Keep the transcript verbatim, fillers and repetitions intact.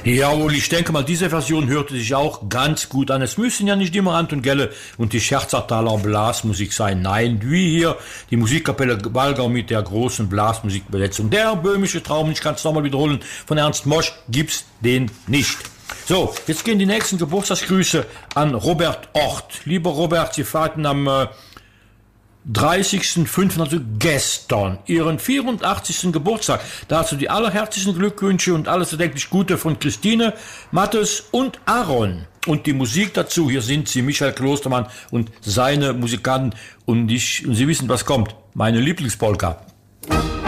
Jawohl, ich denke mal, diese Version hörte sich auch ganz gut an. Es müssen ja nicht immer Anton Gelle und die Scherzertaler Blasmusik sein. Nein, wie hier die Musikkapelle Wallgau mit der großen Blasmusikbesetzung. Der böhmische Traum, ich kann es nochmal wiederholen, von Ernst Mosch gibt's den nicht. So, jetzt gehen die nächsten Geburtstagsgrüße an Robert Ort. Lieber Robert, Sie feierten am äh, dreißigsten fünften, also gestern, Ihren vierundachtzigsten Geburtstag. Dazu die allerherzlichsten Glückwünsche und alles erdenklich Gute von Christine, Mattes und Aaron. Und die Musik dazu, hier sind sie, Michael Klostermann und seine Musikanten. Und, ich, und Sie wissen, was kommt. Meine Lieblingspolka.